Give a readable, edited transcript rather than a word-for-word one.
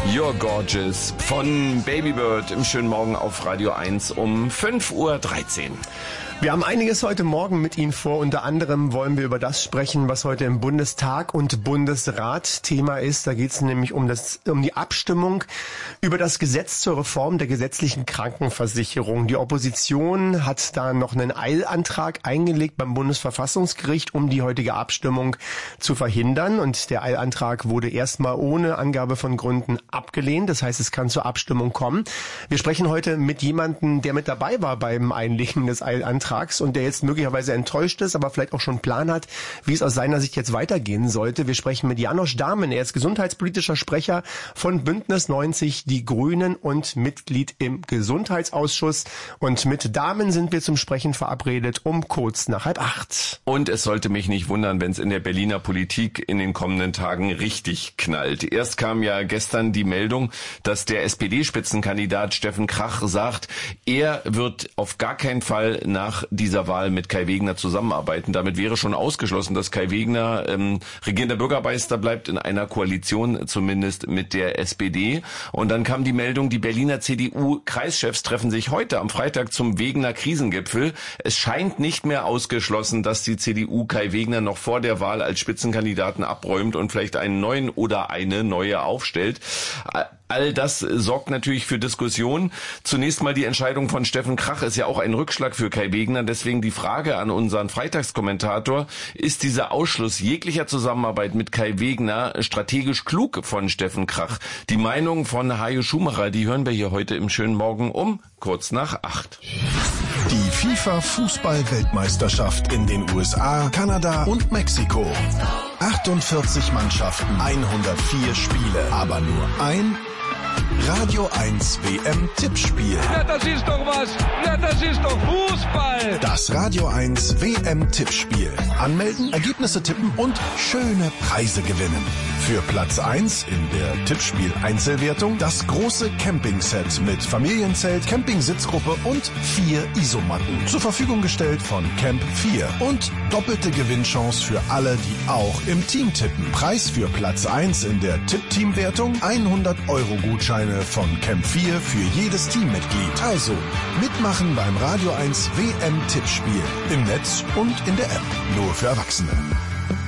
You're Gorgeous von Babybird im schönen Morgen auf Radio 1 um 5:13 Uhr. Wir haben einiges heute Morgen mit Ihnen vor. Unter anderem wollen wir über das sprechen, was heute im Bundestag und Bundesrat Thema ist. Da geht es nämlich um die Abstimmung über das Gesetz zur Reform der gesetzlichen Krankenversicherung. Die Opposition hat da noch einen Eilantrag eingelegt beim Bundesverfassungsgericht, um die heutige Abstimmung zu verhindern. Und der Eilantrag wurde erstmal ohne Angabe von Gründen abgelehnt. Das heißt, es kann zur Abstimmung kommen. Wir sprechen heute mit jemandem, der mit dabei war beim Einlegen des Eilantrags und der jetzt möglicherweise enttäuscht ist, aber vielleicht auch schon einen Plan hat, wie es aus seiner Sicht jetzt weitergehen sollte. Wir sprechen mit Janosch Dahmen. Er ist gesundheitspolitischer Sprecher von Bündnis 90 Die Grünen und Mitglied im Gesundheitsausschuss. Und mit Dahmen sind wir zum Sprechen verabredet um kurz nach 7:30. Und es sollte mich nicht wundern, wenn es in der Berliner Politik in den kommenden Tagen richtig knallt. Erst kam ja gestern die Meldung, dass der SPD-Spitzenkandidat Steffen Krach sagt, er wird auf gar keinen Fall nach dieser Wahl mit Kai Wegner zusammenarbeiten. Damit wäre schon ausgeschlossen, dass Kai Wegner regierender Bürgermeister bleibt, in einer Koalition zumindest mit der SPD. Und dann kam die Meldung, die Berliner CDU-Kreischefs treffen sich heute am Freitag zum Wegner Krisengipfel. Es scheint nicht mehr ausgeschlossen, dass die CDU Kai Wegner noch vor der Wahl als Spitzenkandidaten abräumt und vielleicht einen neuen oder eine neue aufstellt. All das sorgt natürlich für Diskussionen. Zunächst mal die Entscheidung von Steffen Krach ist ja auch ein Rückschlag für Kai Wegner. Deswegen die Frage an unseren Freitagskommentator, ist dieser Ausschluss jeglicher Zusammenarbeit mit Kai Wegner strategisch klug von Steffen Krach? Die Meinung von Hajo Schumacher, die hören wir hier heute im schönen Morgen um kurz nach 8. Die FIFA-Fußball-Weltmeisterschaft in den USA, Kanada und Mexiko. 48 Mannschaften, 104 Spiele, aber nur ein Radio 1 WM-Tippspiel. Ja, das ist doch was. Ja, das ist doch Fußball. Das Radio 1 WM-Tippspiel. Anmelden, Ergebnisse tippen und schöne Preise gewinnen. Für Platz 1 in der Tippspiel-Einzelwertung das große Campingset mit Familienzelt, Campingsitzgruppe und 4 Isomatten. Zur Verfügung gestellt von Camp 4. Und doppelte Gewinnchance für alle, die auch im Team tippen. Preis für Platz 1 in der Tipp-Team-Wertung 100 € Gutscheine von Camp 4 für jedes Teammitglied. Also mitmachen beim Radio 1 WM-Tippspiel. Im Netz und in der App. Nur für Erwachsene.